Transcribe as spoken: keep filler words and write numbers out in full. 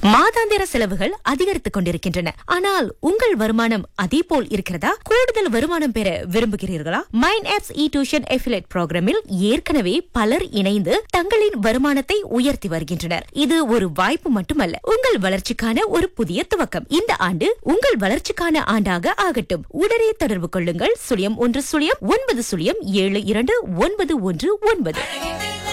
மாதாந்திர செலவுகள் அதிகரித்துக் கொண்டிருக்கின்றன. ஆனால் உங்கள் வருமானம் அதே போல் இருக்கிறதா? கூடுதல் வருமானம் பெற விரும்புகிறீர்களா? மைண்ட் ஆப்ஸ் இ டியூஷன் அஃபிலியேட் புரோகிராமில் ஏற்கனவே பலர் இணைந்து தங்களின் வருமானத்தை உயர்த்தி வருகின்றனர். இது ஒரு வாய்ப்பு மட்டுமல்ல, உங்கள் வளர்ச்சிக்கான ஒரு புதிய துவக்கம். இந்த ஆண்டு உங்கள் வளர்ச்சிக்கான ஆண்டாக ஆகட்டும். உடனே தொடர்பு கொள்ளுங்கள். சுழியம் ஒன்று சுழியம் ஒன்பது சுழியம் ஏழு இரண்டு ஒன்பது ஒன்று ஒன்பது.